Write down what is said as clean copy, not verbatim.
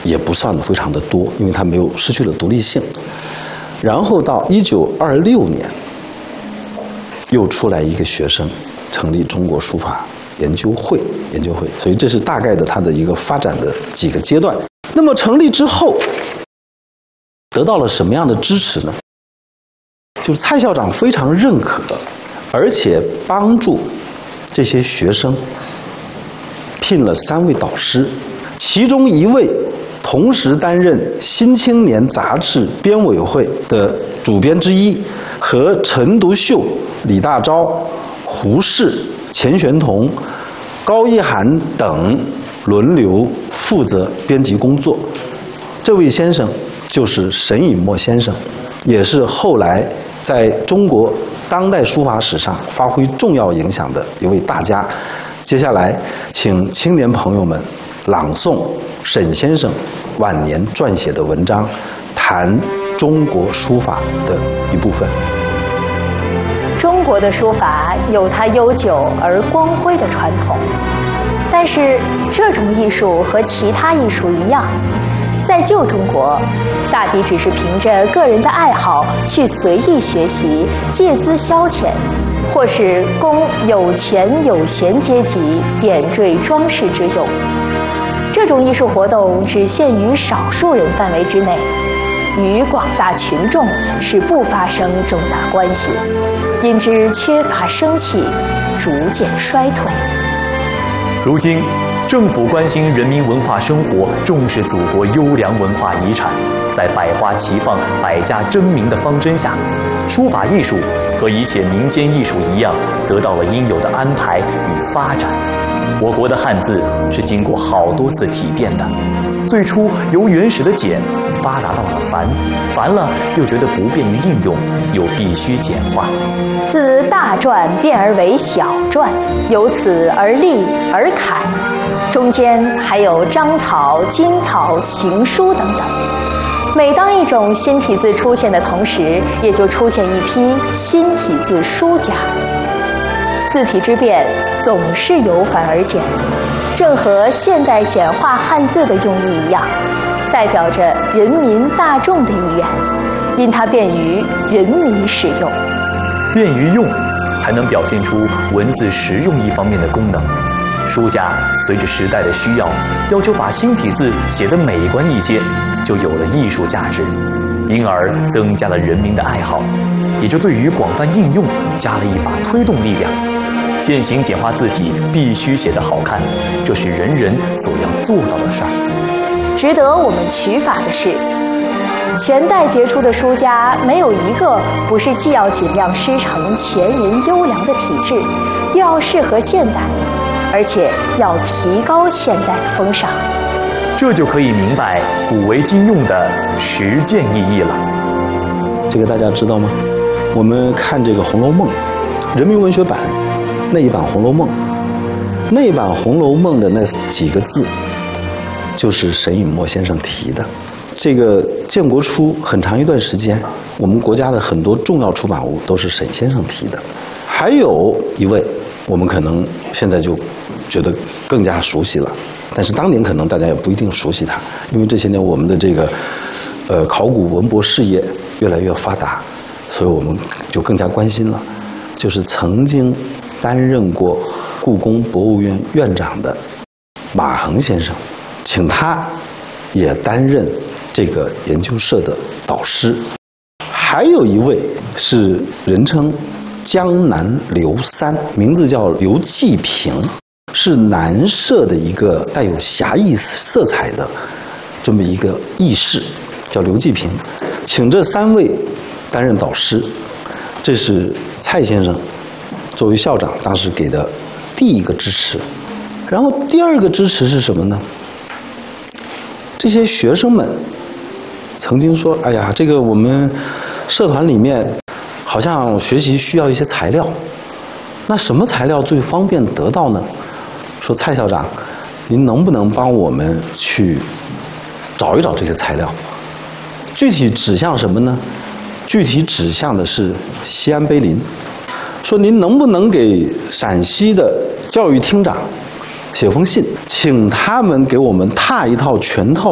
也不算非常的多，因为它没有失去了独立性。然后到1926年，又出来一个学生，成立中国书法研究会，所以这是大概的它的一个发展的几个阶段。那么成立之后，得到了什么样的支持呢？就是蔡校长非常认可，而且帮助这些学生聘了3位导师，其中1位同时担任《新青年》杂志编委会的主编之一，和陈独秀、李大钊、胡适、钱玄同、高一涵等轮流负责编辑工作。这位先生就是沈尹默先生，也是后来在中国当代书法史上发挥重要影响的一位大家。接下来，请青年朋友们朗诵沈先生晚年撰写的文章，谈中国书法的一部分。 中国的书法有它悠久而光辉的传统，但是这种艺术和其他艺术一样，在旧中国，大抵只是凭着个人的爱好去随意学习，借资消遣，或是供有钱有闲阶级点缀装饰之用。这种艺术活动只限于少数人范围之内，与广大群众是不发生重大关系，因之缺乏生气，逐渐衰退。 如今，政府关心人民文化生活，重视祖国优良文化遗产，在百花齐放、百家争鸣的方针下，书法艺术和一切民间艺术一样，得到了应有的安排与发展。我国的汉字是经过好多次体变的，最初由原始的简发达到了繁，繁了又觉得不便于应用，又必须简化。 自大篆变而为小篆，由此而隶而楷，中间还有章草、金草、行书等等。每当一种新体字出现的同时，也就出现一批新体字书家。字体之变总是由繁而简，正和现代简化汉字的用意一样，代表着人民大众的意愿，因它便于人民使用。 便于用，才能表现出文字实用一方面的功能。书家随着时代的需要，要求把新体字写得美观一些，就有了艺术价值，因而增加了人民的爱好，也就对于广泛应用加了一把推动力量。现行简化字体必须写得好看，这是人人所要做到的事儿。 值得我们取法的是，前代杰出的书家没有一个不是既要尽量师承前人优良的体制，又要适合现代，而且要提高现代的风尚。 这就可以明白古为今用的实践意义了。 这个大家知道吗？我们看这个《红楼梦》，人民文学版那一版《红楼梦》，那一版《红楼梦》的那几个字，就是沈尹默先生提的。这个建国初很长一段时间，我们国家的很多重要出版物都是沈先生提的。还有一位，我们可能现在就觉得更加熟悉了，但是当年可能大家也不一定熟悉他，因为这些年我们的这个考古文博事业越来越发达，所以我们就更加关心了。就是曾经担任过故宫博物院院长的马衡先生，请他也担任这个研究社的导师。还有一位是人称江南刘三，名字叫刘继平，是南社的一个带有侠义色彩的这么一个义士，叫刘继平，请这3位担任导师。这是蔡先生作为校长当时给的第一个支持。然后第二个支持是什么呢？这些学生们曾经说，哎呀，这个我们社团里面好像学习需要一些材料，那什么材料最方便得到呢？说蔡校长，您能不能帮我们去找一找这些材料？具体指向什么呢？具体指向的是西安碑林，说您能不能给陕西的教育厅长写封信，请他们给我们拓一套全套